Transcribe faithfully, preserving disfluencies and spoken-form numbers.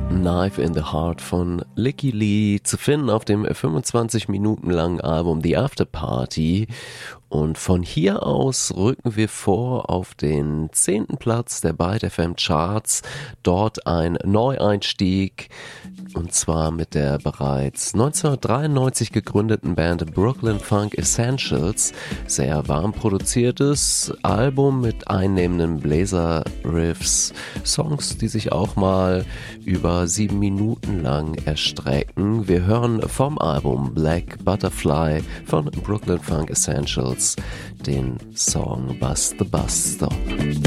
Knife in the Heart von Lykke Li, zu finden auf dem fünfundzwanzig Minuten langen Album The After Party. Und von hier aus rücken wir vor auf den zehnten Platz der Byte F M Charts. Dort ein Neueinstieg, und zwar mit der bereits neunzehnhundertdreiundneunzig gegründeten Band Brooklyn Funk Essentials. Sehr warm produziertes Album mit einnehmenden Bläser-Riffs, Songs, die sich auch mal über sieben Minuten lang erstrecken. Wir hören vom Album Black Butterfly von Brooklyn Funk Essentials den Song Bust the Bus Stop.